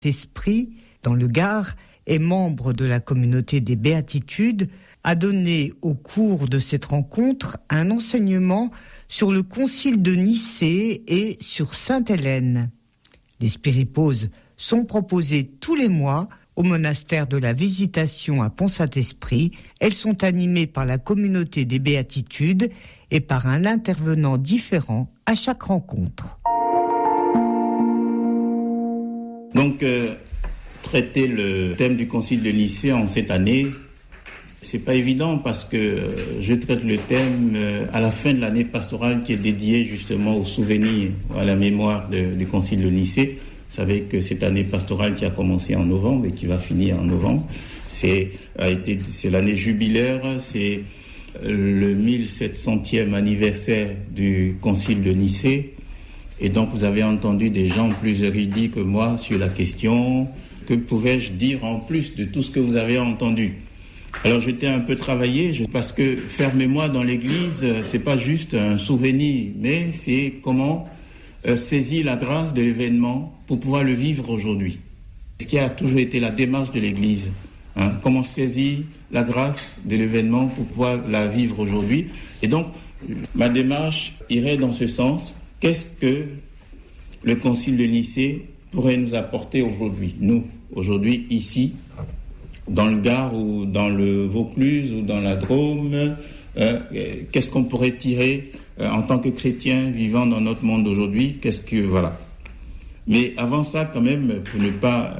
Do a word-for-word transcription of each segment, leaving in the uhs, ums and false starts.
Esprit, dans le Gard, et membre de la communauté des Béatitudes, a donné au cours de cette rencontre un enseignement sur le concile de Nicée et sur Sainte-Hélène. Les spiripauses sont proposées tous les mois au monastère de la Visitation à Pont-Saint-Esprit. Elles sont animées par la communauté des Béatitudes et par un intervenant différent à chaque rencontre. Donc, euh, traiter le thème du concile de Nicée en cette année, c'est pas évident parce que euh, je traite le thème euh, à la fin de l'année pastorale qui est dédiée justement au souvenir, à la mémoire de, du concile de Nicée. Vous savez que cette année pastorale qui a commencé en novembre et qui va finir en novembre, c'est, a été, c'est l'année jubilaire, c'est le mille sept centième anniversaire du concile de Nicée. Et donc vous avez entendu des gens plus érudits que moi sur la question. Que pouvais-je dire en plus de tout ce que vous avez entendu ? Alors j'étais un peu travaillé parce que faire mémoire dans l'Église, c'est pas juste un souvenir, mais c'est comment euh, saisir la grâce de l'événement pour pouvoir le vivre aujourd'hui. Ce qui a toujours été la démarche de l'Église, hein, comment saisir la grâce de l'événement pour pouvoir la vivre aujourd'hui. Et donc ma démarche irait dans ce sens. Qu'est-ce que le concile de Nicée pourrait nous apporter aujourd'hui, nous, aujourd'hui, ici, dans le Gard ou dans le Vaucluse ou dans la Drôme, euh, qu'est-ce qu'on pourrait tirer euh, en tant que chrétien vivant dans notre monde aujourd'hui, qu'est-ce que, voilà. Mais avant ça, quand même, pour ne pas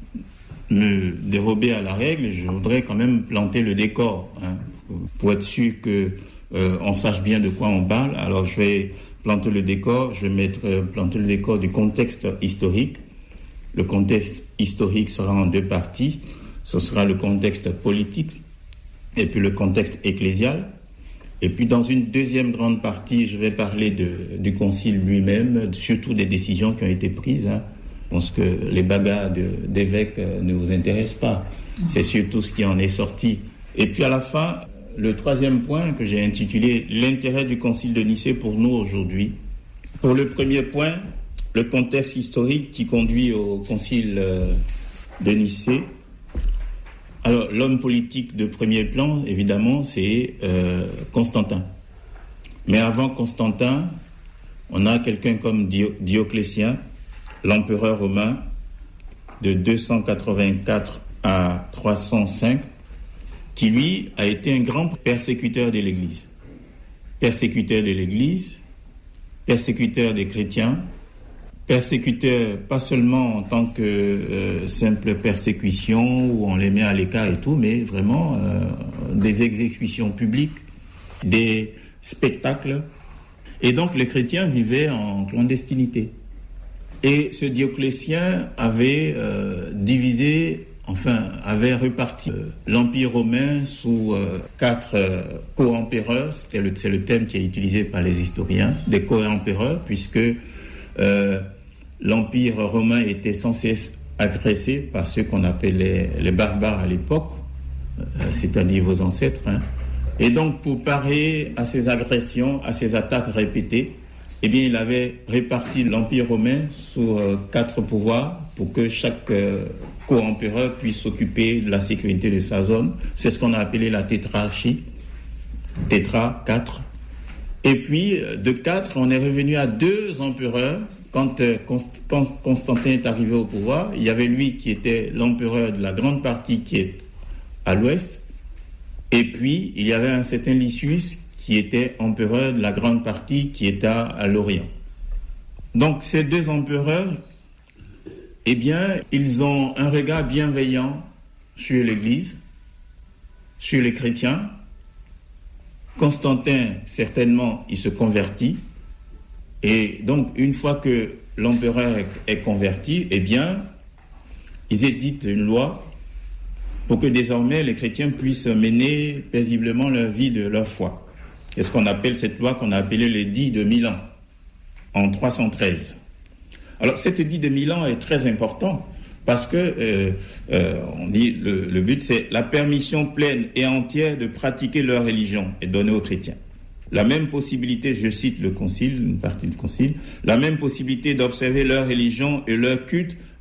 me dérober à la règle, je voudrais quand même planter le décor, hein, pour être sûr que euh, on sache bien de quoi on parle. Alors je vais planter le décor, je vais mettre euh, planter le décor du contexte historique. Le contexte historique sera en deux parties. Ce sera le contexte politique et puis le contexte ecclésial. Et puis dans une deuxième grande partie, je vais parler de, du concile lui-même, surtout des décisions qui ont été prises. Hein. Je pense que les bagarres de, d'évêques ne vous intéressent pas. C'est surtout ce qui en est sorti. Et puis à la fin, le troisième point que j'ai intitulé « L'intérêt du concile de Nicée pour nous aujourd'hui ». Pour le premier point, le contexte historique qui conduit au concile de Nicée. Alors, l'homme politique de premier plan, évidemment, c'est euh, Constantin. Mais avant Constantin, on a quelqu'un comme Dio- Dioclétien, l'empereur romain, de deux cent quatre-vingt-quatre à trois cent cinq, qui, lui, a été un grand persécuteur de l'Église. Persécuteur de l'Église, persécuteur des chrétiens, persécuteur pas seulement en tant que euh, simple persécution où on les met à l'écart et tout, mais vraiment euh, des exécutions publiques, des spectacles. Et donc les chrétiens vivaient en clandestinité. Et ce Dioclétien avait euh, divisé, enfin avait reparti euh, l'Empire romain sous euh, quatre euh, co-empereurs. C'est le, c'est le terme qui est utilisé par les historiens, des co-empereurs, puisque euh, l'Empire romain était sans cesse agressé par ceux qu'on appelait les barbares à l'époque, euh, c'est-à-dire vos ancêtres. Hein. Et donc, pour parer à ces agressions, à ces attaques répétées, eh bien, il avait réparti l'Empire romain sous euh, quatre pouvoirs pour que chaque euh, co-empereur puisse s'occuper de la sécurité de sa zone. C'est ce qu'on a appelé la tétrarchie. Tétra, quatre. Et puis, de quatre, on est revenu à deux empereurs. Quand, euh, Const- quand Constantin est arrivé au pouvoir, il y avait lui qui était l'empereur de la grande partie qui est à l'ouest. Et puis, il y avait un certain Lysius qui était empereur de la grande partie qui est à, à l'Orient. Donc, ces deux empereurs, eh bien, ils ont un regard bienveillant sur l'Église, sur les chrétiens. Constantin, certainement, il se convertit. Et donc, une fois que l'empereur est converti, eh bien, ils éditent une loi pour que désormais les chrétiens puissent mener paisiblement leur vie de leur foi. C'est ce qu'on appelle cette loi qu'on a appelée l'édit de Milan, en trois cent treize. Alors, cet édit de Milan est très important parce que, euh, euh, on dit, le, le but, c'est la permission pleine et entière de pratiquer leur religion et donnée aux chrétiens. La même possibilité, je cite le concile, une partie du concile, la même possibilité d'observer leur religion et leur culte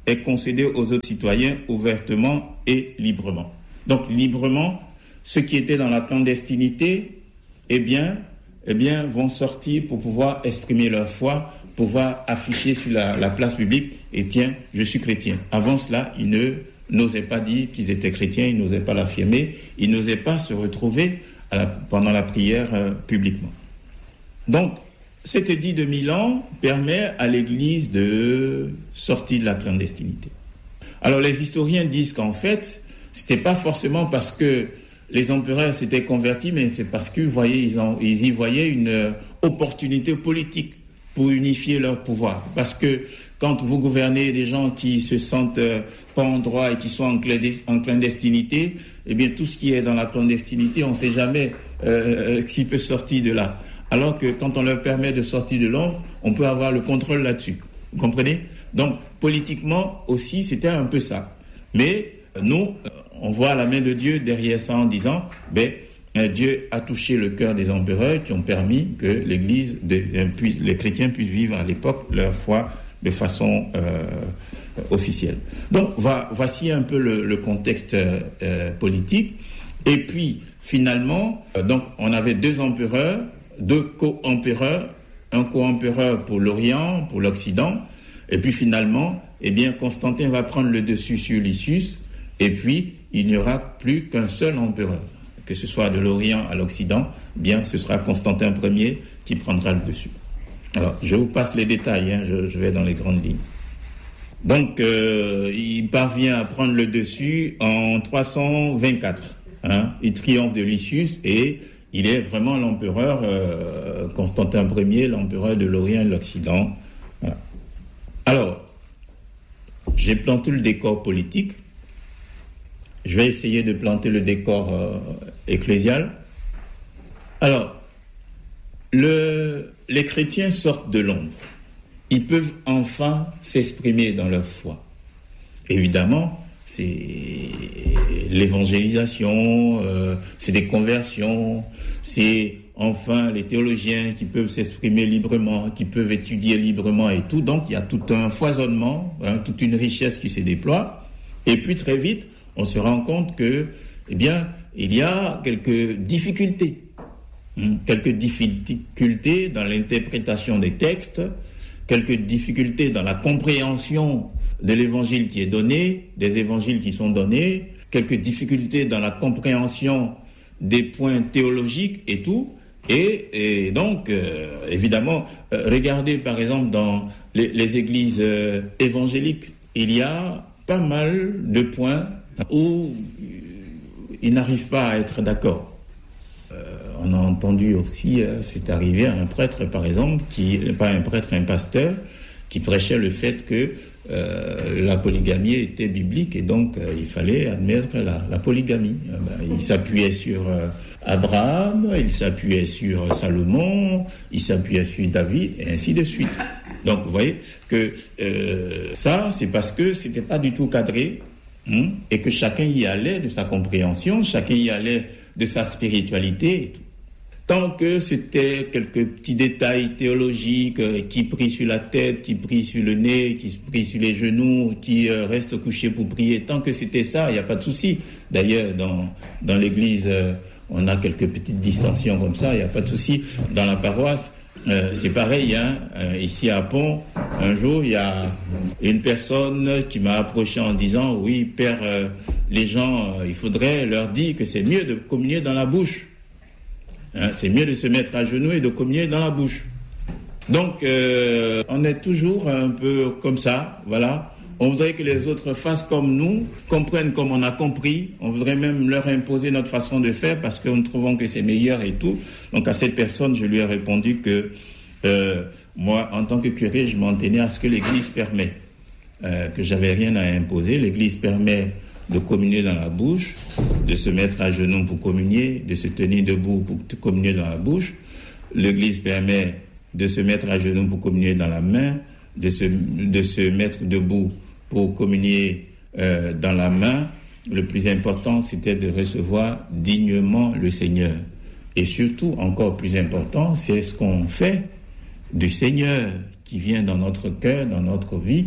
est concédé aux autres citoyens ouvertement et librement. Donc librement, ceux qui étaient dans la clandestinité, eh bien, eh bien, vont sortir pour pouvoir exprimer leur foi, pouvoir afficher sur la, la place publique, et tiens, je suis chrétien. Avant cela, ils ne n'osaient pas dire qu'ils étaient chrétiens, ils n'osaient pas l'affirmer, ils n'osaient pas se retrouver à la, pendant la prière euh, publiquement. Donc, cet édit de Milan permet à l'Église de sortir de la clandestinité. Alors, les historiens disent qu'en fait, c'était pas forcément parce que les empereurs s'étaient convertis, mais c'est parce que, vous voyez, ils, ont, ils y voyaient une opportunité politique pour unifier leur pouvoir. Parce que quand vous gouvernez des gens qui se sentent euh, pas en droit et qui sont en clandestinité, eh bien, tout ce qui est dans la clandestinité, on ne sait jamais euh, qui peut sortir de là. Alors que quand on leur permet de sortir de l'ombre, on peut avoir le contrôle là-dessus. Vous comprenez? Donc, politiquement aussi, c'était un peu ça. Mais nous, on voit la main de Dieu derrière ça en disant, ben, Dieu a touché le cœur des empereurs qui ont permis que l'Église, de, puisse, les chrétiens puissent vivre à l'époque leur foi de façon euh, officielle. Donc, va, voici un peu le, le contexte euh, politique. Et puis, finalement, euh, donc, on avait deux empereurs, deux co-empereurs, un co-empereur pour l'Orient, pour l'Occident, et puis finalement, eh bien, Constantin va prendre le dessus sur Lysius, et puis il n'y aura plus qu'un seul empereur, que ce soit de l'Orient à l'Occident, bien, ce sera Constantin Ier qui prendra le dessus. Alors, je vous passe les détails, hein, je, je vais dans les grandes lignes. Donc, euh, il parvient à prendre le dessus en trois cent vingt-quatre. Hein, il triomphe de Lysius et il est vraiment l'empereur, euh, Constantin Ier, l'empereur de l'Orient et de l'Occident. Voilà. Alors, j'ai planté le décor politique. Je vais essayer de planter le décor euh, ecclésial. Alors, le, les chrétiens sortent de l'ombre. Ils peuvent enfin s'exprimer dans leur foi. Évidemment, c'est l'évangélisation, euh, c'est des conversions, c'est enfin les théologiens qui peuvent s'exprimer librement, qui peuvent étudier librement et tout. Donc, il y a tout un foisonnement, hein, toute une richesse qui se déploie. Et puis, très vite, on se rend compte que, eh bien, il y a quelques difficultés. Hein, quelques difficultés dans l'interprétation des textes, quelques difficultés dans la compréhension de l'évangile qui est donné, des évangiles qui sont donnés, quelques difficultés dans la compréhension des points théologiques et tout. Et, et donc, euh, évidemment, euh, regardez par exemple dans les, les églises euh, évangéliques, il y a pas mal de points où ils n'arrivent pas à être d'accord. Euh, on a entendu aussi, euh, c'est arrivé à un prêtre par exemple, qui, pas un prêtre, un pasteur, qui prêchait le fait que euh, la polygamie était biblique et donc euh, il fallait admettre la, la polygamie. Euh, ben, il s'appuyait sur euh, Abraham, il s'appuyait sur Salomon, il s'appuyait sur David et ainsi de suite. Donc vous voyez que euh, ça, c'est parce que c'était pas du tout cadré hein, et que chacun y allait de sa compréhension, chacun y allait de sa spiritualité et tout. Tant que c'était quelques petits détails théologiques, euh, qui prient sur la tête, qui prient sur le nez, qui prient sur les genoux, qui euh, restent couchés pour prier, tant que c'était ça, il n'y a pas de souci. D'ailleurs, dans, dans l'église, euh, on a quelques petites dissensions comme ça, il n'y a pas de souci. Dans la paroisse, euh, c'est pareil, hein. Euh, ici à Pont, un jour, il y a une personne qui m'a approché en disant, oui, Père, euh, les gens, euh, il faudrait leur dire que c'est mieux de communier dans la bouche. Hein, c'est mieux de se mettre à genoux et de communier dans la bouche. Donc, euh, on est toujours un peu comme ça, voilà. On voudrait que les autres fassent comme nous, comprennent comme on a compris. On voudrait même leur imposer notre façon de faire parce que nous trouvons que c'est meilleur et tout. Donc, à cette personne, je lui ai répondu que euh, moi, en tant que curé, je m'en tenais à ce que l'Église permet, euh, que j'avais rien à imposer. L'Église permet de communier dans la bouche, de se mettre à genoux pour communier, de se tenir debout pour communier dans la bouche. L'Église permet de se mettre à genoux pour communier dans la main, de se, de se mettre debout pour communier euh, dans la main. Le plus important, c'était de recevoir dignement le Seigneur. Et surtout, encore plus important, c'est ce qu'on fait du Seigneur qui vient dans notre cœur, dans notre vie.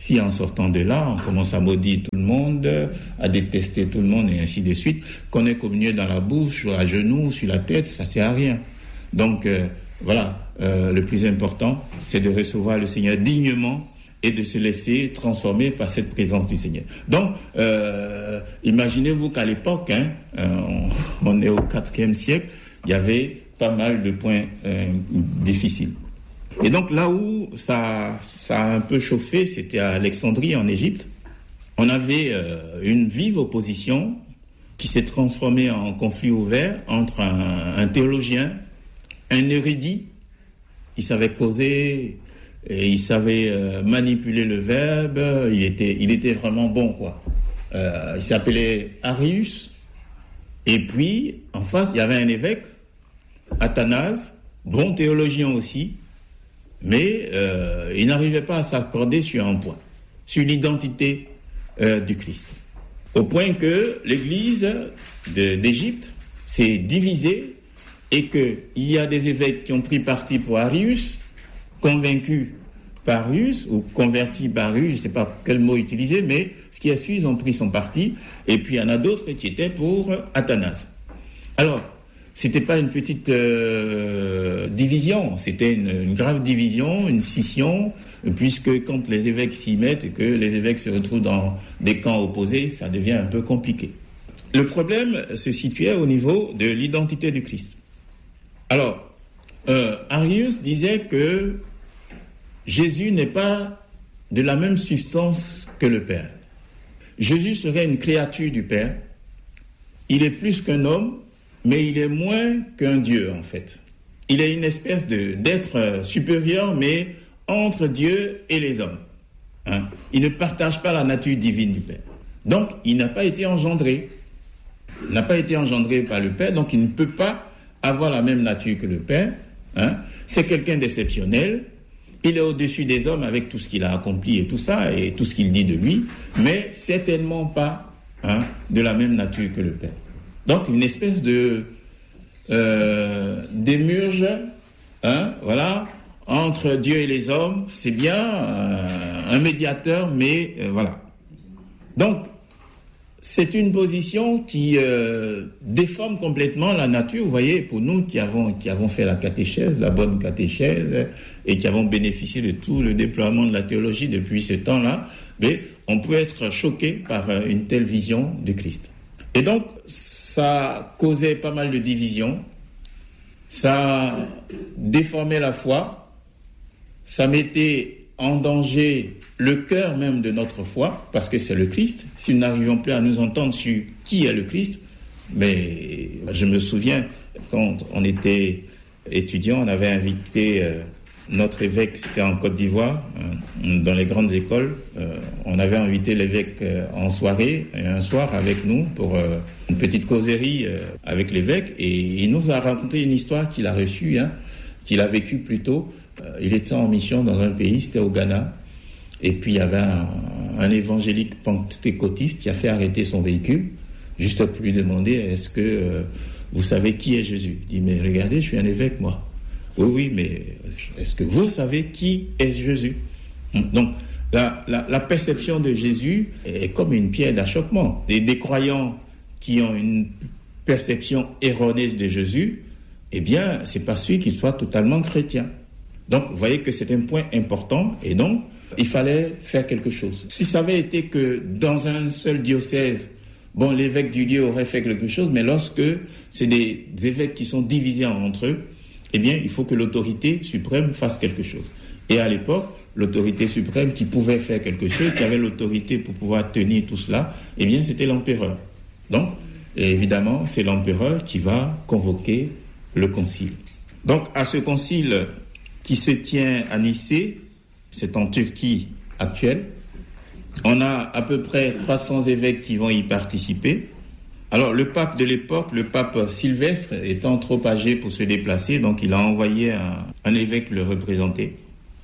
Si en sortant de là, on commence à maudire tout le monde, à détester tout le monde et ainsi de suite, qu'on est communié dans la bouche, à genoux, sur la tête, ça ne sert à rien. Donc euh, voilà, euh, le plus important, c'est de recevoir le Seigneur dignement et de se laisser transformer par cette présence du Seigneur. Donc, euh, imaginez-vous qu'à l'époque, hein, euh, on, on est au quatrième siècle, il y avait pas mal de points euh, difficiles. Et donc là où ça, ça a un peu chauffé, c'était à Alexandrie, en Égypte. On avait euh, une vive opposition qui s'est transformée en conflit ouvert entre un, un théologien, un érudit, il savait causer, et il savait euh, manipuler le verbe, il était, il était vraiment bon, quoi. Euh, il s'appelait Arius, et puis en face, il y avait un évêque, Athanase, bon théologien aussi, mais euh, il n'arrivait pas à s'accorder sur un point, sur l'identité euh, du Christ. Au point que l'Église de, d'Égypte s'est divisée et qu'il y a des évêques qui ont pris parti pour Arius, convaincus par Arius, ou convertis par Arius, je ne sais pas quel mot utiliser, mais ce qui a su, ils ont pris son parti, et puis il y en a d'autres qui étaient pour Athanase. Alors, c'était pas une petite euh, division, c'était une, une grave division, une scission, puisque quand les évêques s'y mettent et que les évêques se retrouvent dans des camps opposés, ça devient un peu compliqué. Le problème se situait au niveau de l'identité du Christ. Alors, euh, Arius disait que Jésus n'est pas de la même substance que le Père. Jésus serait une créature du Père. Il est plus qu'un homme, mais il est moins qu'un Dieu, en fait. Il est une espèce de, d'être supérieur, mais entre Dieu et les hommes. Hein? Il ne partage pas la nature divine du Père. Donc, il n'a pas été engendré. Il n'a pas été engendré par le Père, donc il ne peut pas avoir la même nature que le Père. Hein? C'est quelqu'un d'exceptionnel. Il est au-dessus des hommes avec tout ce qu'il a accompli et tout ça, et tout ce qu'il dit de lui, mais certainement pas hein, de la même nature que le Père. Donc, une espèce de euh, démurge, hein, voilà, entre Dieu et les hommes, c'est bien euh, un médiateur, mais euh, voilà. Donc, c'est une position qui euh, déforme complètement la nature. Vous voyez, pour nous qui avons, qui avons fait la catéchèse, la bonne catéchèse, et qui avons bénéficié de tout le déploiement de la théologie depuis ce temps-là, mais on peut être choqué par une telle vision du Christ. Et donc, ça causait pas mal de divisions, ça déformait la foi, ça mettait en danger le cœur même de notre foi, parce que c'est le Christ. Si nous n'arrivions plus à nous entendre sur qui est le Christ, mais je me souviens, quand on était étudiant, on avait invité euh, notre évêque, c'était en Côte d'Ivoire, euh, dans les grandes écoles, euh, on avait invité l'évêque euh, en soirée, et un soir avec nous, pour euh, une petite causerie euh, avec l'évêque, et il nous a raconté une histoire qu'il a reçue, hein, qu'il a vécue plus tôt. Euh, il était en mission dans un pays, c'était au Ghana, et puis il y avait un, un évangélique pentecôtiste qui a fait arrêter son véhicule, juste pour lui demander, est-ce que euh, vous savez qui est Jésus? Il dit, mais regardez, je suis un évêque, moi. Oui, oui, mais est-ce que vous savez qui est Jésus? Donc, la, la, la perception de Jésus est comme une pierre d'achoppement. Des, des croyants qui ont une perception erronée de Jésus, eh bien, c'est pas celui qui soit totalement chrétien. Donc, vous voyez que c'est un point important, et donc, il fallait faire quelque chose. Si ça avait été que dans un seul diocèse, bon, l'évêque du lieu aurait fait quelque chose, mais lorsque c'est des évêques qui sont divisés entre eux, eh bien, il faut que l'autorité suprême fasse quelque chose. Et à l'époque, l'autorité suprême qui pouvait faire quelque chose, qui avait l'autorité pour pouvoir tenir tout cela, eh bien, c'était l'empereur. Donc, évidemment, c'est l'empereur qui va convoquer le concile. Donc, à ce concile qui se tient à Nicée, c'est en Turquie actuelle, on a à peu près trois cents évêques qui vont y participer. Alors, le pape de l'époque, le pape Sylvestre, étant trop âgé pour se déplacer, donc il a envoyé un, un évêque le représenter.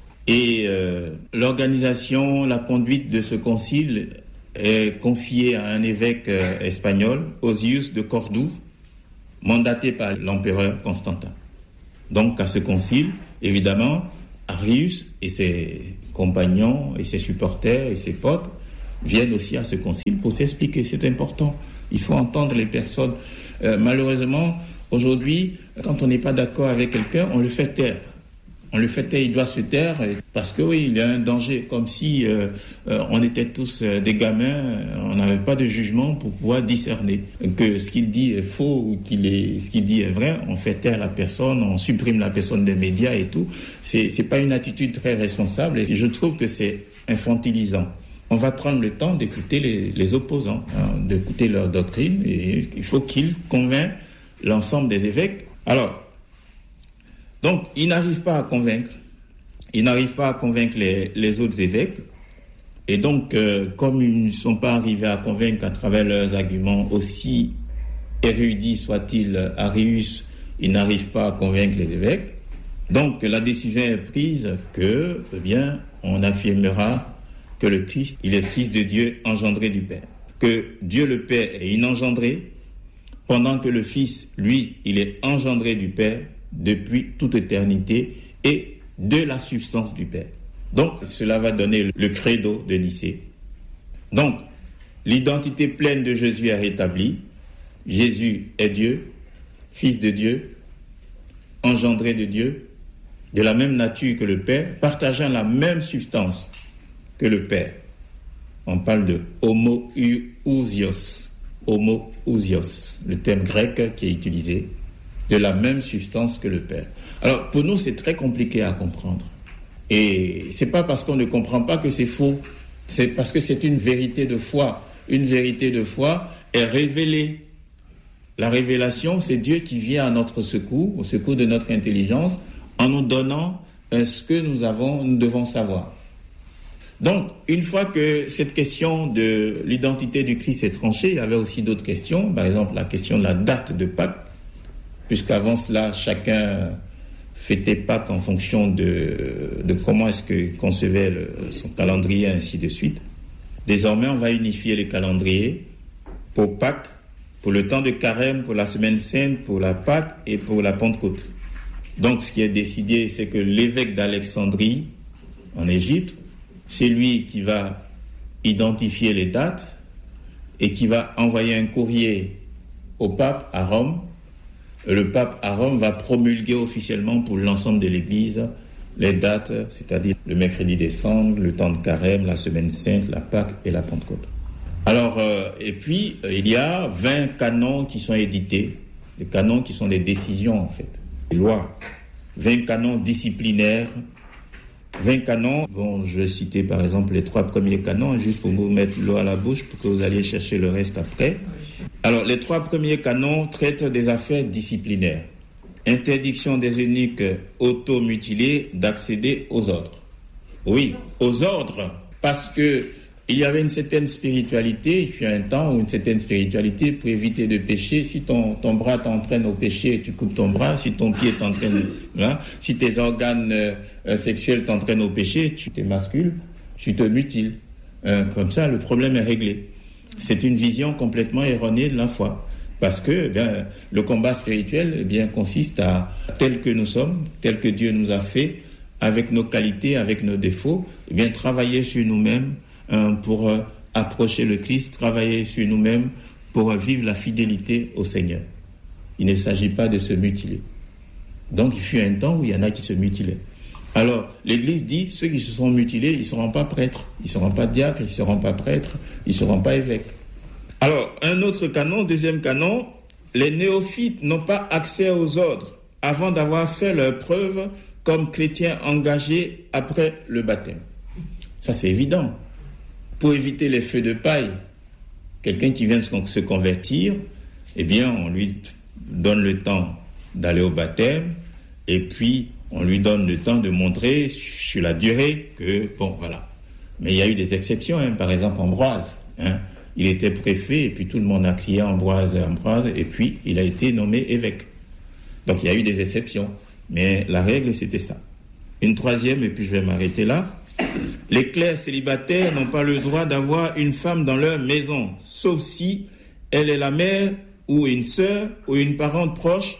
Et euh, l'organisation, la conduite de ce concile est confiée à un évêque euh, espagnol, Osius de Cordoue, mandaté par l'empereur Constantin. Donc, à ce concile, évidemment, Arius et ses compagnons et ses supporters et ses potes viennent aussi à ce concile pour s'expliquer. C'est important. Il faut entendre les personnes. Euh, malheureusement, aujourd'hui, quand on n'est pas d'accord avec quelqu'un, on le fait taire. On le fait taire, il doit se taire parce que oui, il y a un danger. Comme si euh, euh, on était tous euh, des gamins, on n'avait pas de jugement pour pouvoir discerner que ce qu'il dit est faux ou qu'il est, ce qu'il dit est vrai. On fait taire la personne, on supprime la personne des médias et tout. C'est, c'est pas une attitude très responsable et je trouve que c'est infantilisant. On va prendre le temps d'écouter les, les opposants, hein, d'écouter leur doctrine et il faut qu'ils convainquent l'ensemble des évêques. Alors, donc, ils n'arrivent pas à convaincre. Ils n'arrivent pas à convaincre les, les autres évêques. Et donc, euh, comme ils ne sont pas arrivés à convaincre à travers leurs arguments, aussi érudits soient-ils, Arius, ils n'arrivent pas à convaincre les évêques. Donc, la décision est prise que, eh bien, on affirmera que le Christ, il est fils de Dieu engendré du Père. Que Dieu le Père est inengendré, pendant que le Fils, lui, il est engendré du Père depuis toute éternité et de la substance du Père. Donc, cela va donner le credo de Nicée. Donc, l'identité pleine de Jésus est rétablie. Jésus est Dieu, Fils de Dieu, engendré de Dieu, de la même nature que le Père, partageant la même substance que le Père. On parle de homoousios, homoousios, le terme grec qui est utilisé, de la même substance que le Père. Alors, pour nous, c'est très compliqué à comprendre. Et c'est pas parce qu'on ne comprend pas que c'est faux. C'est parce que c'est une vérité de foi. Une vérité de foi est révélée. La révélation, c'est Dieu qui vient à notre secours, au secours de notre intelligence, en nous donnant ce que nous avons, nous devons savoir. Donc, une fois que cette question de l'identité du Christ est tranchée, il y avait aussi d'autres questions. Par exemple, la question de la date de Pâques. Puisqu'avant cela, chacun fêtait Pâques en fonction de, de comment est-ce qu'il concevait le, son calendrier, ainsi de suite. Désormais, on va unifier les calendriers pour Pâques, pour le temps de Carême, pour la Semaine Sainte, pour la Pâques et pour la Pentecôte. Donc, ce qui est décidé, c'est que l'évêque d'Alexandrie, en Égypte, c'est lui qui va identifier les dates et qui va envoyer un courrier au pape à Rome. Le pape à Rome va promulguer officiellement pour l'ensemble de l'Église les dates, c'est-à-dire le mercredi des Cendres, le temps de Carême, la Semaine Sainte, la Pâque et la Pentecôte. Alors, euh, et puis, euh, il y a vingt canons qui sont édités, les canons qui sont des décisions en fait, des lois, vingt canons disciplinaires, vingt canons, bon, je vais citer par exemple les trois premiers canons, juste pour vous mettre l'eau à la bouche, pour que vous alliez chercher le reste après. Alors, les trois premiers canons traitent des affaires disciplinaires. Interdiction des eunuques automutilés d'accéder aux ordres. Oui, aux ordres, parce que il y avait une certaine spiritualité, il fut un temps où une certaine spiritualité pour éviter de pécher. Si ton, ton bras t'entraîne au péché, tu coupes ton bras. Si ton pied t'entraîne, hein, si tes organes euh, sexuels t'entraînent au péché, tu t'émascules, tu te mutiles. Euh, comme ça, le problème est réglé. C'est une vision complètement erronée de la foi. Parce que eh bien, le combat spirituel eh bien, consiste à, tel que nous sommes, tel que Dieu nous a fait, avec nos qualités, avec nos défauts, eh bien, travailler sur nous-mêmes hein, pour euh, approcher le Christ, travailler sur nous-mêmes pour euh, vivre la fidélité au Seigneur. Il ne s'agit pas de se mutiler. Donc il fut un temps où il y en a qui se mutilaient. Alors, l'Église dit, ceux qui se sont mutilés, ils ne seront pas prêtres, ils ne seront pas diacres, ils ne seront pas prêtres, ils ne seront pas évêques. Alors, un autre canon, deuxième canon, les néophytes n'ont pas accès aux ordres avant d'avoir fait leur preuve comme chrétiens engagés après le baptême. Ça, c'est évident. Pour éviter les feux de paille, quelqu'un qui vient de se convertir, eh bien, on lui donne le temps d'aller au baptême et puis on lui donne le temps de montrer sur la durée que, bon, voilà. Mais il y a eu des exceptions, hein, par exemple Ambroise, hein. Il était préfet et puis tout le monde a crié Ambroise, Ambroise, et puis il a été nommé évêque. Donc il y a eu des exceptions, mais la règle c'était ça. Une troisième, et puis je vais m'arrêter là. Les clercs célibataires n'ont pas le droit d'avoir une femme dans leur maison, sauf si elle est la mère ou une sœur ou une parente proche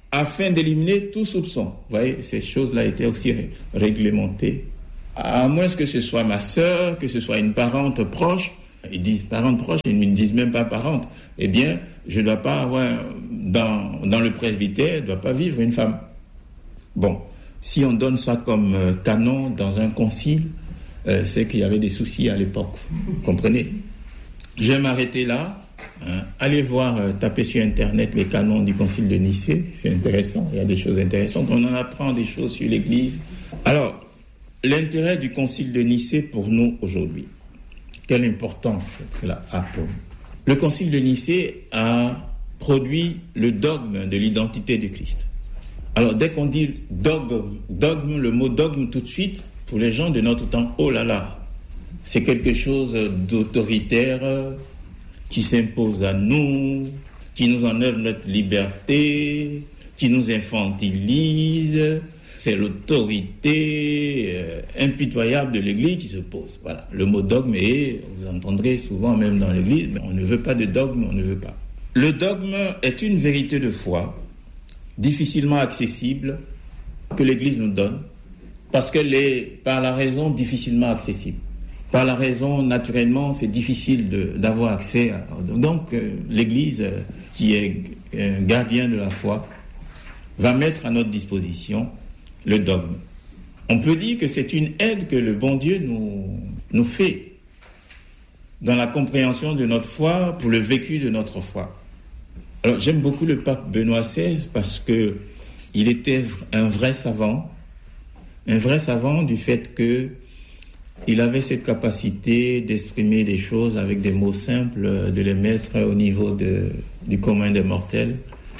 afin d'éliminer tout soupçon. Vous voyez, ces choses-là étaient aussi ré- réglementées. À moins que ce soit ma sœur, que ce soit une parente proche, ils disent parente proche, ils ne disent même pas parente, eh bien, je ne dois pas avoir, dans, dans le presbytère, ne doit pas vivre une femme. Bon, si on donne ça comme euh, canon dans un concile, euh, c'est qu'il y avait des soucis à l'époque, vous comprenez? Je vais m'arrêter là. Hein. Allez voir, euh, taper sur Internet les canons du concile de Nicée, c'est intéressant, il y a des choses intéressantes, on en apprend des choses sur l'Église. Alors, l'intérêt du concile de Nicée pour nous aujourd'hui, quelle importance cela a pour nous? Le concile de Nicée a produit le dogme de l'identité du Christ. Alors, dès qu'on dit dogme, dogme, le mot dogme tout de suite, pour les gens de notre temps, oh là là, c'est quelque chose d'autoritaire qui s'impose à nous, qui nous enlève notre liberté, qui nous infantilise. C'est l'autorité euh, impitoyable de l'Église qui se pose. Voilà, le mot dogme est, vous entendrez souvent même dans l'Église, mais on ne veut pas de dogme, on ne veut pas. Le dogme est une vérité de foi, difficilement accessible, que l'Église nous donne, parce qu'elle est, par la raison, difficilement accessible. Par la raison, naturellement, c'est difficile de, d'avoir accès à... Donc, euh, l'Église, euh, qui est euh, gardien de la foi, va mettre à notre disposition le dogme. On peut dire que c'est une aide que le bon Dieu nous, nous fait dans la compréhension de notre foi, pour le vécu de notre foi. Alors, j'aime beaucoup le pape Benoît seize parce que il était un vrai savant, un vrai savant du fait que il avait cette capacité d'exprimer des choses avec des mots simples, de les mettre au niveau de, du commun des mortels.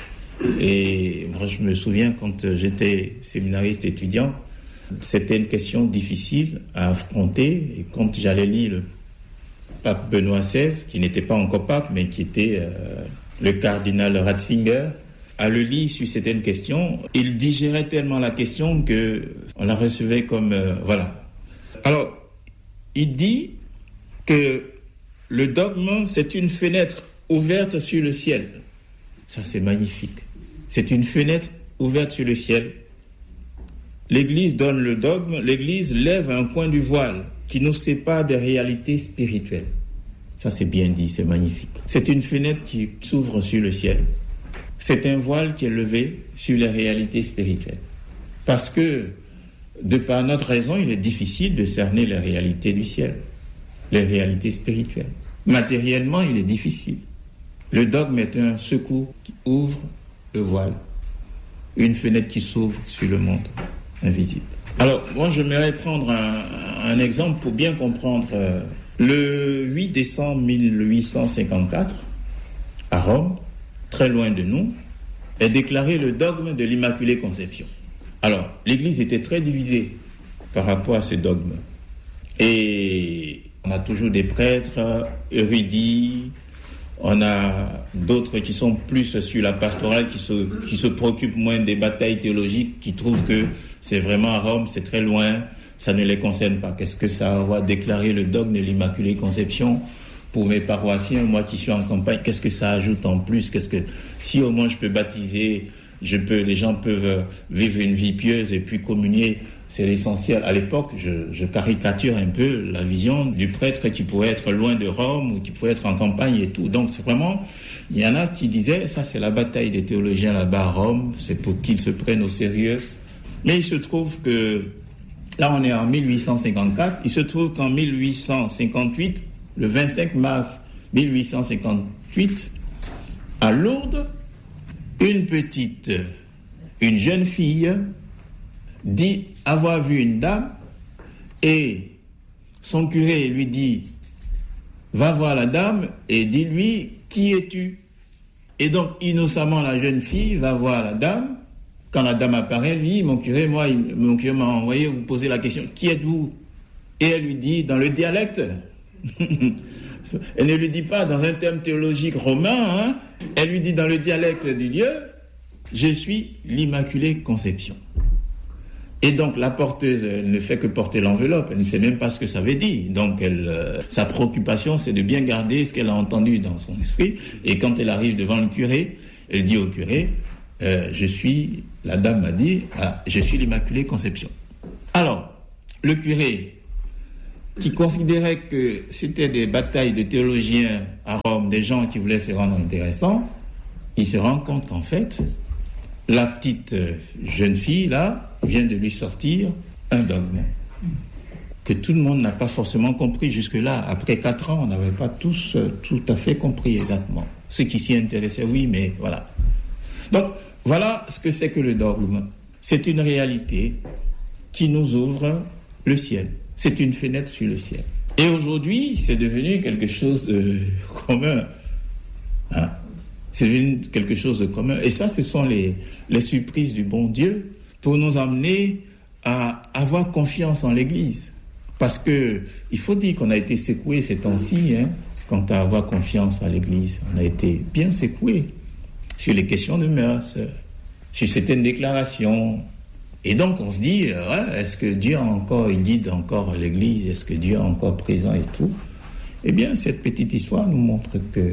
Et moi, je me souviens quand j'étais séminariste étudiant, c'était une question difficile à affronter. Et quand j'allais lire le pape Benoît seize, qui n'était pas encore pape, mais qui était euh, le cardinal Ratzinger, à le lire sur certaines questions, il digérait tellement la question que on la recevait comme euh, voilà. Alors, il dit que le dogme, c'est une fenêtre ouverte sur le ciel. Ça, c'est magnifique. C'est une fenêtre ouverte sur le ciel. L'Église donne le dogme, l'Église lève un coin du voile qui nous sépare des réalités spirituelles. Ça, c'est bien dit, c'est magnifique. C'est une fenêtre qui s'ouvre sur le ciel. C'est un voile qui est levé sur les réalités spirituelles. Parce que, de par notre raison, il est difficile de cerner les réalités du ciel, les réalités spirituelles. Matériellement, il est difficile. Le dogme est un secours qui ouvre le voile, une fenêtre qui s'ouvre sur le monde invisible. Alors, moi, j'aimerais prendre un, un exemple pour bien comprendre. Euh, le huit décembre mille huit cent cinquante-quatre, à Rome, très loin de nous, est déclaré le dogme de l'Immaculée Conception. Alors, l'Église était très divisée par rapport à ce dogme. Et on a toujours des prêtres érudits, on a d'autres qui sont plus sur la pastorale, qui se, qui se préoccupent moins des batailles théologiques, qui trouvent que c'est vraiment à Rome, c'est très loin, ça ne les concerne pas. Qu'est-ce que ça va déclarer le dogme de l'Immaculée Conception pour mes paroissiens, moi qui suis en campagne? Qu'est-ce que ça ajoute en plus? Qu'est-ce que, si au moins je peux baptiser, je peux, les gens peuvent vivre une vie pieuse et puis communier, c'est l'essentiel. À l'époque, je, je caricature un peu la vision du prêtre qui pouvait être loin de Rome ou qui pouvait être en campagne et tout. Donc c'est vraiment, il y en a qui disaient, ça c'est la bataille des théologiens là-bas à Rome, c'est pour qu'ils se prennent au sérieux. Mais il se trouve que, là on est en mille huit cent cinquante-quatre, il se trouve qu'en mille huit cent cinquante-huit, le vingt-cinq mars mille huit cent cinquante-huit, à Lourdes, une petite, une jeune fille dit avoir vu une dame et son curé lui dit va voir la dame et dis-lui qui es-tu? Et donc innocemment la jeune fille va voir la dame. Quand la dame apparaît, lui dit, mon curé, moi, il, mon curé m'a envoyé vous poser la question, qui êtes-vous? Et elle lui dit dans le dialecte. Elle ne lui dit pas dans un terme théologique romain, hein? Elle lui dit dans le dialecte du lieu, je suis l'Immaculée Conception. Et donc la porteuse, elle ne fait que porter l'enveloppe, elle ne sait même pas ce que ça veut dire. Donc elle, euh, sa préoccupation, c'est de bien garder ce qu'elle a entendu dans son esprit. Et quand elle arrive devant le curé, elle dit au curé, euh, je suis, la dame m'a dit, ah, je suis l'Immaculée Conception. Alors, le curé, qui considérait que c'était des batailles de théologiens à Rome, des gens qui voulaient se rendre intéressants, il se rend compte qu'en fait, la petite jeune fille, là, vient de lui sortir un dogme que tout le monde n'a pas forcément compris jusque-là. Après quatre ans, on n'avait pas tous euh, tout à fait compris exactement. Ceux qui s'y intéressaient, oui, mais voilà. Donc, voilà ce que c'est que le dogme. C'est une réalité qui nous ouvre le ciel. C'est une fenêtre sur le ciel. Et aujourd'hui, c'est devenu quelque chose de commun. Hein? C'est devenu quelque chose de commun. Et ça, ce sont les, les surprises du bon Dieu pour nous amener à avoir confiance en l'Église. Parce que il faut dire qu'on a été secoué ces temps-ci, hein, quant à avoir confiance en l'Église. On a été bien secoué sur les questions de mœurs, sur certaines déclarations. Et donc on se dit, ouais, est-ce que Dieu a encore, il guide encore l'Église, est-ce que Dieu est encore présent et tout? Eh bien, cette petite histoire nous montre que,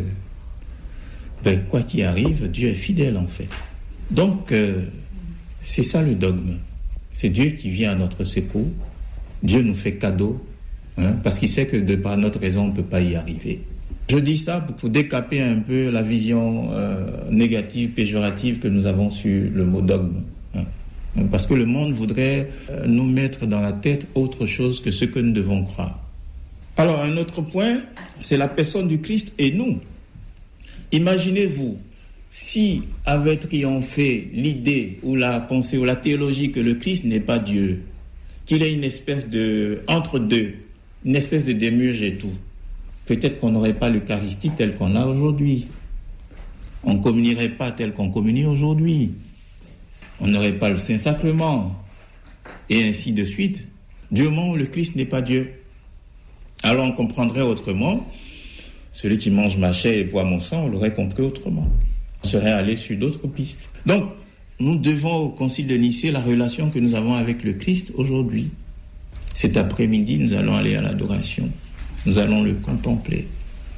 ben, quoi qu'il arrive, Dieu est fidèle en fait. Donc, euh, c'est ça le dogme. C'est Dieu qui vient à notre secours. Dieu nous fait cadeau, hein, parce qu'il sait que de par notre raison, on ne peut pas y arriver. Je dis ça pour décaper un peu la vision euh, négative, péjorative que nous avons sur le mot dogme. Hein, parce que le monde voudrait euh, nous mettre dans la tête autre chose que ce que nous devons croire. Alors, un autre point, c'est la personne du Christ et nous. Imaginez-vous, si avait triomphé l'idée ou la pensée ou la théologie que le Christ n'est pas Dieu, qu'il est une espèce de entre-deux, une espèce de démiurge et tout, peut-être qu'on n'aurait pas l'Eucharistie telle qu'on l'a aujourd'hui. On ne communierait pas tel qu'on communie aujourd'hui. On n'aurait pas le Saint-Sacrement. Et ainsi de suite. Du moment où le Christ n'est pas Dieu. Alors on comprendrait autrement. Celui qui mange ma chair et boit mon sang, on l'aurait compris autrement. On serait allé sur d'autres pistes. Donc, nous devons au Concile de Nicée la relation que nous avons avec le Christ aujourd'hui. Cet après-midi, nous allons aller à l'adoration. Nous allons le contempler.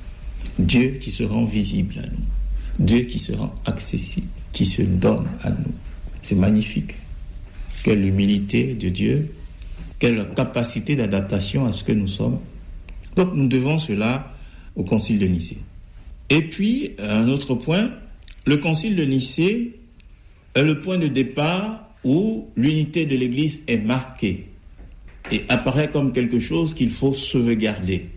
Dieu qui se rend visible à nous. Dieu qui se rend accessible, qui se donne à nous. C'est magnifique. Quelle humilité de Dieu, quelle capacité d'adaptation à ce que nous sommes. Donc nous devons cela au Concile de Nicée. Et puis, un autre point, le Concile de Nicée est le point de départ où l'unité de l'Église est marquée et apparaît comme quelque chose qu'il faut sauvegarder.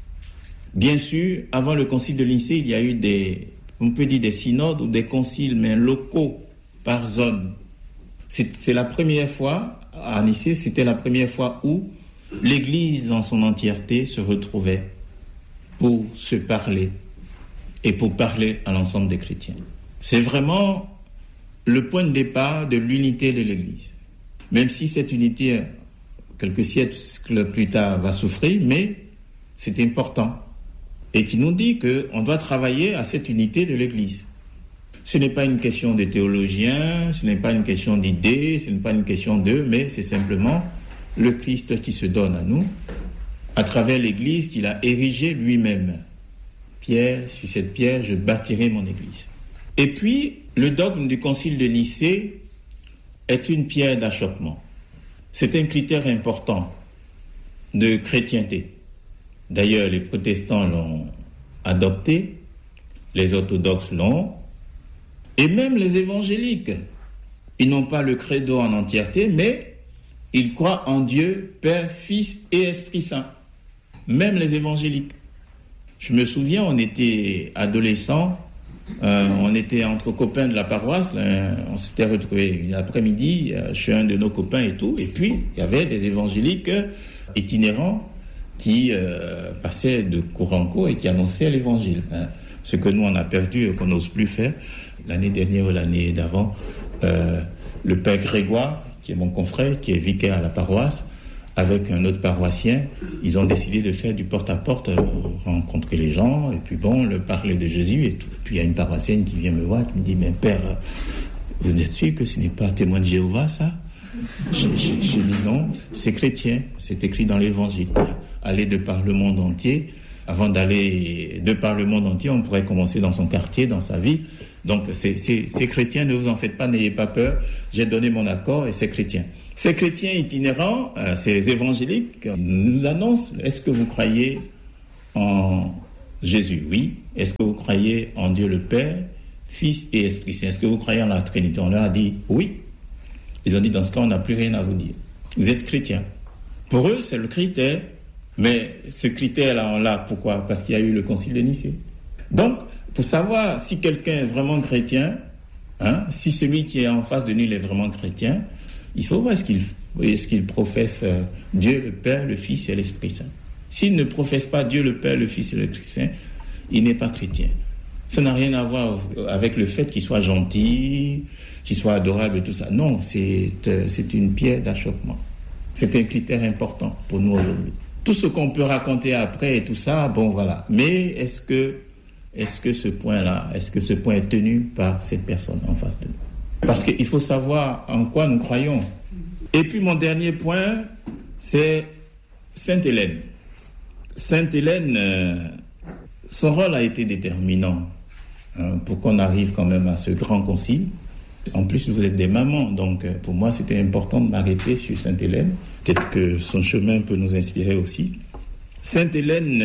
Bien sûr, avant le Concile de Nicée, il y a eu des, on peut dire des synodes ou des conciles, mais locaux par zone. C'est, c'est la première fois, à Nicée, c'était la première fois où l'Église dans son entièreté se retrouvait pour se parler et pour parler à l'ensemble des chrétiens. C'est vraiment le point de départ de l'unité de l'Église. Même si cette unité, quelques siècles plus tard, va souffrir, mais c'est important. Et qui nous dit qu'on doit travailler à cette unité de l'Église. Ce n'est pas une question de théologiens, ce n'est pas une question d'idées, ce n'est pas une question d'eux, mais c'est simplement le Christ qui se donne à nous, à travers l'Église qu'il a érigée lui-même. Pierre, sur cette pierre, je bâtirai mon Église. Et puis, le dogme du Concile de Nicée est une pierre d'achoppement. C'est un critère important de chrétienté. D'ailleurs, les protestants l'ont adopté, les orthodoxes l'ont, et même les évangéliques. Ils n'ont pas le credo en entièreté, mais ils croient en Dieu, Père, Fils et Esprit Saint. Même les évangéliques. Je me souviens, on était adolescents, euh, on était entre copains de la paroisse, là, on s'était retrouvés l'après-midi euh, chez un de nos copains et tout, et puis il y avait des évangéliques itinérants qui euh, passaient de cour en cour et qui annonçaient l'évangile. Hein. Ce que nous on a perdu et qu'on n'ose plus faire. L'année dernière ou l'année d'avant, euh, le père Grégoire, qui est mon confrère, qui est vicaire à la paroisse, avec un autre paroissien, ils ont décidé de faire du porte-à-porte, euh, rencontrer les gens, et puis bon, le parler de Jésus et tout. Puis il y a une paroissienne qui vient me voir, qui me dit, mais père, vous êtes sûr que ce n'est pas témoin de Jéhovah, ça? je, je, je dis non, c'est chrétien, c'est écrit dans l'évangile. Aller de par le monde entier, avant d'aller de par le monde entier, on pourrait commencer dans son quartier, dans sa ville. Donc, c'est, c'est, ces chrétiens, ne vous en faites pas, n'ayez pas peur. J'ai donné mon accord et c'est chrétien. Ces chrétiens itinérants, euh, ces évangéliques, nous annoncent, est-ce que vous croyez en Jésus? Oui. Est-ce que vous croyez en Dieu le Père, Fils et Esprit Saint? Est-ce que vous croyez en la Trinité? On leur a dit oui. Ils ont dit, dans ce cas, on n'a plus rien à vous dire. Vous êtes chrétiens. Pour eux, c'est le critère. Mais ce critère-là, on l'a. Pourquoi? Parce qu'il y a eu le concile de Nicée. Donc, pour savoir si quelqu'un est vraiment chrétien, hein, si celui qui est en face de nous est vraiment chrétien, il faut voir est-ce qu'il, est-ce qu'il professe euh, Dieu le Père, le Fils et l'Esprit Saint. S'il ne professe pas Dieu le Père, le Fils et l'Esprit Saint, il n'est pas chrétien. Ça n'a rien à voir avec le fait qu'il soit gentil, qu'il soit adorable et tout ça. Non, c'est, euh, c'est une pierre d'achoppement. C'est un critère important pour nous aujourd'hui. Tout ce qu'on peut raconter après et tout ça, bon voilà. Mais est-ce que, est-ce que ce point-là, est-ce que ce point est tenu par cette personne en face de nous? Parce qu'il faut savoir en quoi nous croyons. Et puis mon dernier point, c'est Sainte Hélène. Sainte Hélène, euh, son rôle a été déterminant hein, pour qu'on arrive quand même à ce grand concile. En plus, vous êtes des mamans, donc pour moi, c'était important de m'arrêter sur Sainte Hélène. Peut-être que son chemin peut nous inspirer aussi. Sainte Hélène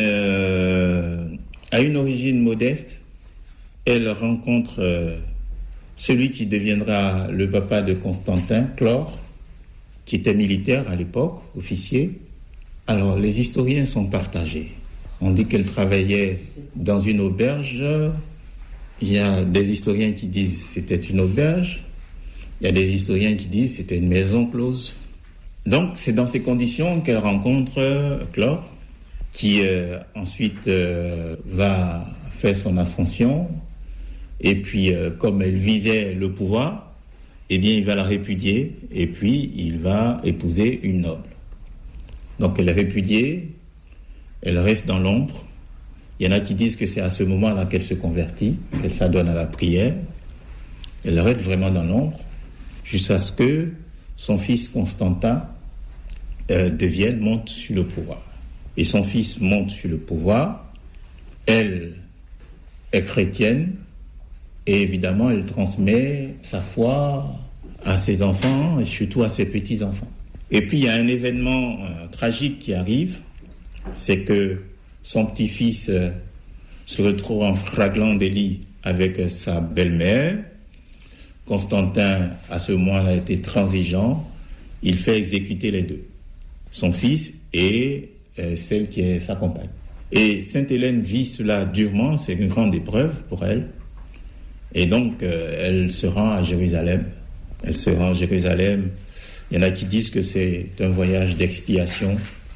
euh, a une origine modeste. Elle rencontre euh, celui qui deviendra le papa de Constantin, Chlore, qui était militaire à l'époque, officier. Alors, les historiens sont partagés. On dit qu'elle travaillait dans une auberge. Il y a des historiens qui disent que c'était une auberge. Il y a des historiens qui disent que c'était une maison close. Donc, c'est dans ces conditions qu'elle rencontre Chlore, qui euh, ensuite euh, va faire son ascension. Et puis, euh, comme elle visait le pouvoir, eh bien, il va la répudier. Et puis, il va épouser une noble. Donc, elle est répudiée. Elle reste dans l'ombre. Il y en a qui disent que c'est à ce moment-là qu'elle se convertit, qu'elle s'adonne à la prière. Elle reste vraiment dans l'ombre, jusqu'à ce que son fils Constantin euh, devienne, monte sur le pouvoir. Et son fils monte sur le pouvoir. Elle est chrétienne, et évidemment, elle transmet sa foi à ses enfants, et surtout à ses petits-enfants. Et puis, il y a un événement euh, tragique qui arrive, c'est que son petit-fils euh, se retrouve en flagrant délit avec euh, sa belle-mère. Constantin, à ce moment-là, était transigeant. Il fait exécuter les deux, son fils et euh, celle qui est sa compagne. Et Sainte Hélène vit cela durement, c'est une grande épreuve pour elle. Et donc, euh, elle se rend à Jérusalem. Elle se rend à Jérusalem. Il y en a qui disent que c'est un voyage d'expiation.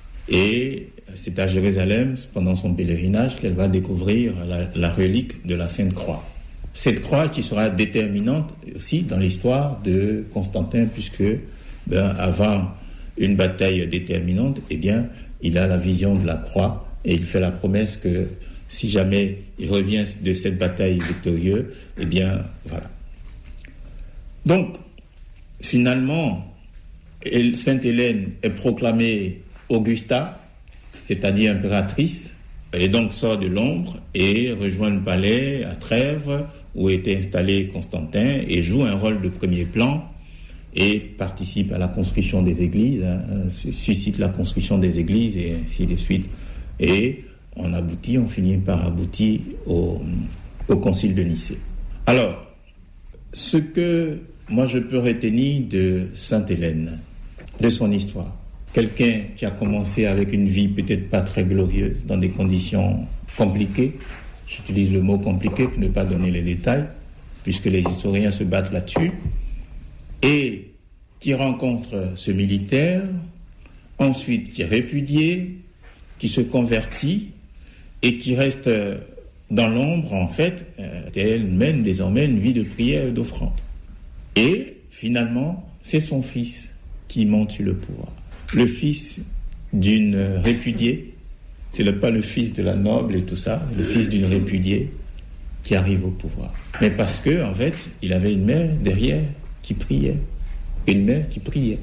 Et c'est à Jérusalem, pendant son pèlerinage, qu'elle va découvrir la, la relique de la Sainte Croix. Cette croix qui sera déterminante aussi dans l'histoire de Constantin, puisque ben, avant une bataille déterminante, eh bien, il a la vision de la croix et il fait la promesse que si jamais il revient de cette bataille victorieux, eh bien, voilà. Donc, finalement, Sainte Hélène est proclamée Augusta, c'est-à-dire impératrice, et donc sort de l'ombre et rejoint le palais à Trèves où était installé Constantin et joue un rôle de premier plan et participe à la construction des églises, hein, suscite la construction des églises et ainsi de suite. Et on aboutit, on finit par aboutir au, au concile de Nicée. Alors, ce que moi je peux retenir de Sainte Hélène, de son histoire, quelqu'un qui a commencé avec une vie peut-être pas très glorieuse, dans des conditions compliquées, j'utilise le mot compliqué pour ne pas donner les détails, puisque les historiens se battent là-dessus, et qui rencontre ce militaire, ensuite qui est répudié, qui se convertit, et qui reste dans l'ombre, en fait, elle mène désormais une vie de prière et d'offrande. Et finalement, c'est son fils qui monte sur le pouvoir. Le fils d'une répudiée, c'est le, pas le fils de la noble et tout ça, le fils d'une répudiée qui arrive au pouvoir. Mais parce que, en fait, il avait une mère derrière qui priait. Une mère qui priait.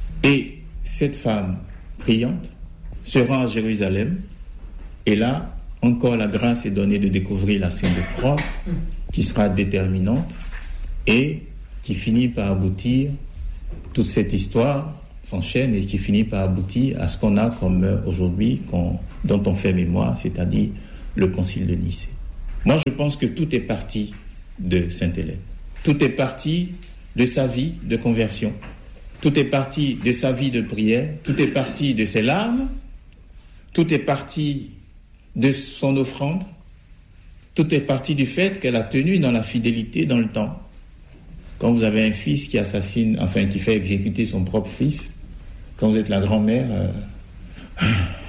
Et cette femme priante se rend à Jérusalem, et là, encore la grâce est donnée de découvrir la scène de croix, qui sera déterminante et qui finit par aboutir, toute cette histoire s'enchaîne et qui finit par aboutir à ce qu'on a comme aujourd'hui, qu'on, dont on fait mémoire, c'est-à-dire le concile de Nicée. Moi, je pense que tout est parti de Sainte Hélène. Tout est parti de sa vie de conversion. Tout est parti de sa vie de prière. Tout est parti de ses larmes. Tout est parti de son offrande. Tout est parti du fait qu'elle a tenu dans la fidélité dans le temps. Quand vous avez un fils qui assassine, enfin qui fait exécuter son propre fils, quand vous êtes la grand-mère, euh...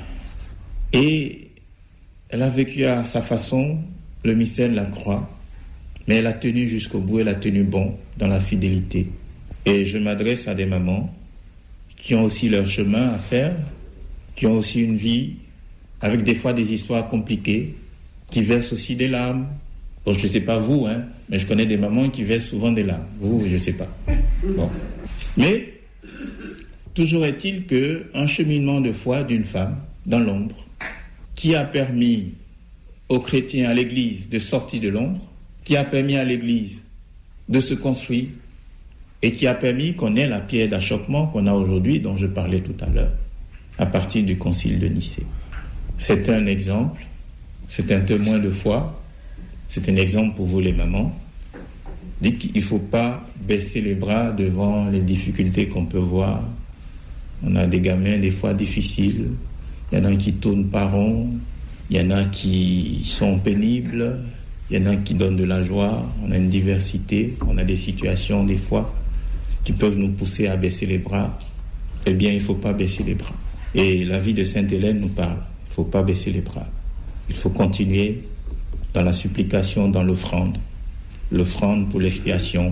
et elle a vécu à sa façon le mystère de la croix, mais elle a tenu jusqu'au bout, elle a tenu bon dans la fidélité. Et je m'adresse à des mamans qui ont aussi leur chemin à faire, qui ont aussi une vie avec des fois des histoires compliquées, qui versent aussi des larmes. Bon, je ne sais pas vous, hein, mais je connais des mamans qui versent souvent des larmes. Vous, je ne sais pas. Bon. Mais toujours est-il qu'un cheminement de foi d'une femme dans l'ombre qui a permis aux chrétiens, à l'Église, de sortir de l'ombre, qui a permis à l'Église de se construire et qui a permis qu'on ait la pierre d'achoppement qu'on a aujourd'hui, dont je parlais tout à l'heure, à partir du concile de Nicée. C'est un exemple, c'est un témoin de foi, c'est un exemple pour vous les mamans. Dites qu'il ne faut pas baisser les bras devant les difficultés qu'on peut voir. On a des gamins des fois difficiles, il y en a qui tournent pas rond, il y en a qui sont pénibles, il y en a qui donnent de la joie, on a une diversité, on a des situations des fois qui peuvent nous pousser à baisser les bras. Eh bien, il ne faut pas baisser les bras. Et la vie de Sainte Hélène nous parle, il ne faut pas baisser les bras. Il faut continuer dans la supplication, dans l'offrande, l'offrande pour l'expiation.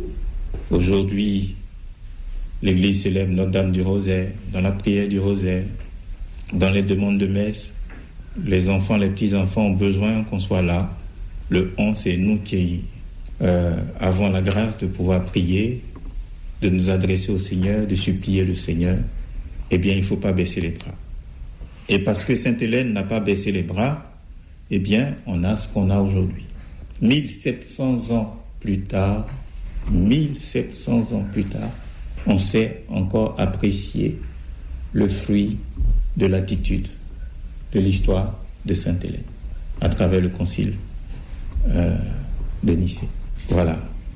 Aujourd'hui, l'Église célèbre Notre-Dame du Rosaire, dans la prière du Rosaire, dans les demandes de messe. Les enfants, les petits-enfants ont besoin qu'on soit là. Le on, c'est nous qui euh, avons la grâce de pouvoir prier, de nous adresser au Seigneur, de supplier le Seigneur. Eh bien, il ne faut pas baisser les bras. Et parce que Sainte Hélène n'a pas baissé les bras, eh bien, on a ce qu'on a aujourd'hui. mille sept cents ans plus tard, mille sept cents ans plus tard, on sait encore apprécier le fruit de l'attitude, de l'histoire de Sainte Hélène, à travers le concile euh, de Nicée. Voilà.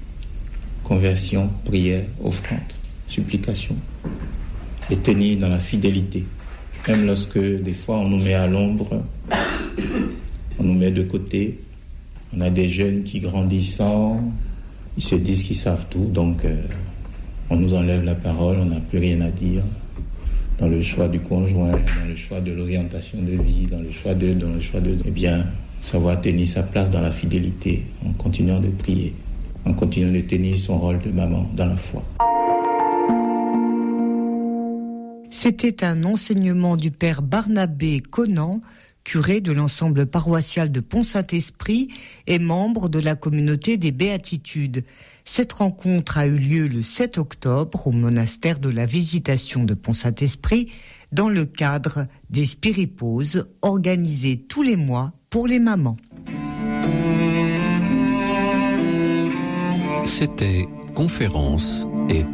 Conversion, prière, offrande, supplication, et tenir dans la fidélité. Même lorsque, des fois, on nous met à l'ombre, on nous met de côté, on a des jeunes qui grandissant, ils se disent qu'ils savent tout, donc euh, on nous enlève la parole, on n'a plus rien à dire dans le choix du conjoint, dans le choix de l'orientation de vie, dans le choix de, dans le choix de, eh bien, savoir tenir sa place dans la fidélité, en continuant de prier, en continuant de tenir son rôle de maman dans la foi. C'était un enseignement du père Barnabé Conan, curé de l'ensemble paroissial de Pont-Saint-Esprit et membre de la communauté des Béatitudes. Cette rencontre a eu lieu le sept octobre au monastère de la Visitation de Pont-Saint-Esprit dans le cadre des Spiripauses organisées tous les mois pour les mamans. C'était Conférence et